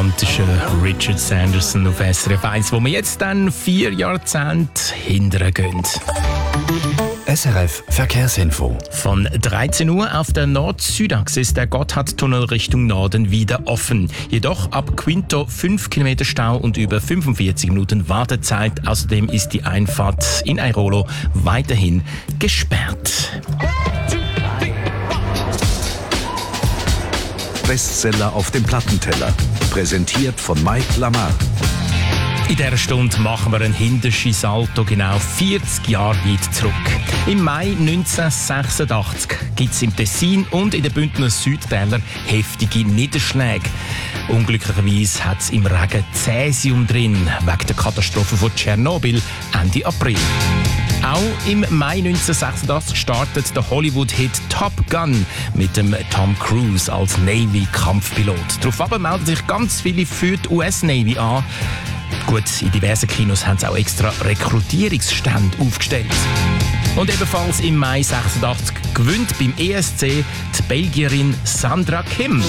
romantische Richard Sanderson auf SRF 1, wo wir jetzt dann 4 Jahrzehnte hinterher gehen. SRF Verkehrsinfo. Von 13 Uhr auf der Nord-Süd-Achse ist der Gotthardtunnel Richtung Norden wieder offen. Jedoch ab Quinto 5 Kilometer Stau und über 45 Minuten Wartezeit. Außerdem ist die Einfahrt in Airolo weiterhin gesperrt. Bestseller auf dem Plattenteller. Präsentiert von Mike Lamar. In dieser Stunde machen wir einen hinterschen Salto genau 40 Jahre weit zurück. Im Mai 1986 gibt es im Tessin und in den Bündner Südtälern heftige Niederschläge. Unglücklicherweise hat es im Regen Cäsium drin, wegen der Katastrophe von Tschernobyl Ende April. Auch im Mai 1986 startet der Hollywood-Hit Top Gun mit dem Tom Cruise als Navy-Kampfpilot. Daraufhin melden sich ganz viele für die US-Navy an. Gut, in diversen Kinos haben sie auch extra Rekrutierungsstände aufgestellt. Und ebenfalls im Mai 1986 gewinnt beim ESC die Belgierin Sandra Kim.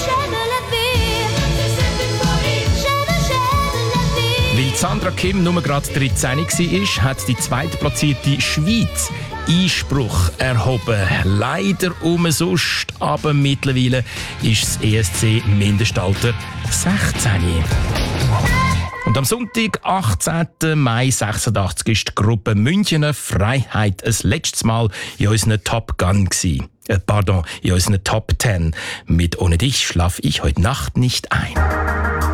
Weil Sandra Kim nur gerade 13 war, hat die zweitplatzierte Schweiz Einspruch erhoben. Leider umsonst, aber mittlerweile ist das ESC-Mindestalter 16. Und am Sonntag, 18. Mai 86, ist die Gruppe Münchener Freiheit ein letztes Mal in unseren Top Gun gewesen. In unseren Top 10. Mit «Ohne dich schlaf ich heute Nacht nicht ein».